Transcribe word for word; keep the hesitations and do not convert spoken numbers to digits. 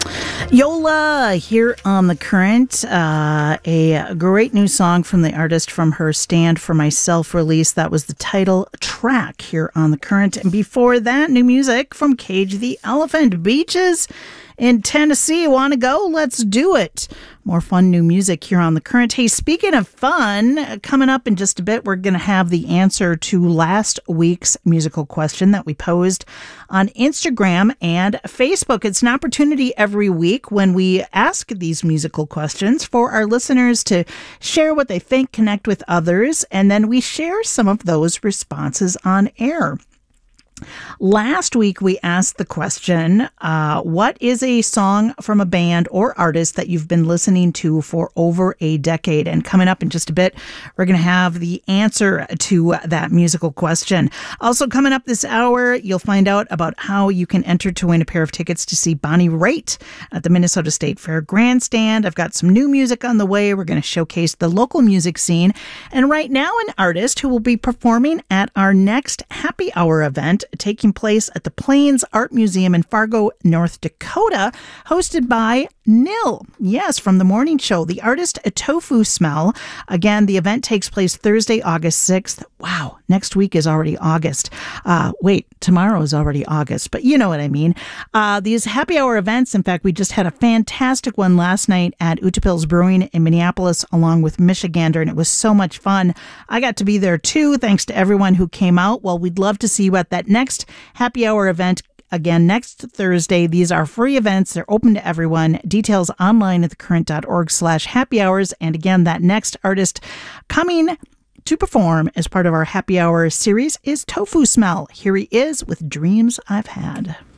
Yola here on The Current, uh, a great new song from the artist from her Stand For Myself release. That was the title track here on The Current. And before that, new music from Cage the Elephant. Beaches in Tennessee. Want to go? Let's do it. More fun new music here on The Current. Hey, speaking of fun, coming up in just a bit, we're going to have the answer to last week's musical question that we posed on Instagram and Facebook. It's an opportunity every week when we ask these musical questions for our listeners to share what they think, connect with others, and then we share some of those responses on air. Last week, we asked the question, uh, what is a song from a band or artist that you've been listening to for over a decade? And coming up in just a bit, we're going to have the answer to that musical question. Also coming up this hour, you'll find out about how you can enter to win a pair of tickets to see Bonnie Raitt at the Minnesota State Fair Grandstand. I've got some new music on the way. We're going to showcase the local music scene. And right now, an artist who will be performing at our next happy hour event taking place at the Plains Art Museum in Fargo, North Dakota, hosted by Nil. Yes, from the morning show, the artist Tofu Smell. Again, the event takes place Thursday, August sixth. Wow, next week is already August. Uh, wait, tomorrow is already August, but you know what I mean. Uh, these happy hour events, in fact, we just had a fantastic one last night at Utapils Brewing in Minneapolis, along with Michigander, and it was so much fun. I got to be there too, thanks to everyone who came out. Well, we'd love to see you at that next happy hour event. Again, next Thursday. These are free events. They're open to everyone. Details online at thecurrent.org slash happy hours. And again, that next artist coming to perform as part of our happy hour series is Tofu Smell. Here he is with Dreams I've Had.